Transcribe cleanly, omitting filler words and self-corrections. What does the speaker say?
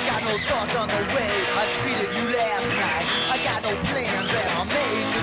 got no thoughts on the way I treated you last night. I got no plans that I made